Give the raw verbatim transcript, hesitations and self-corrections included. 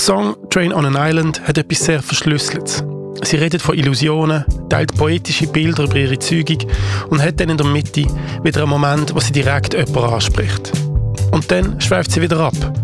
Song «Train on an Island» hat etwas sehr Verschlüsseltes. Sie redet von Illusionen, teilt poetische Bilder über ihre Zeugung und hat dann in der Mitte wieder einen Moment, wo sie direkt jemanden anspricht. Und dann schweift sie wieder ab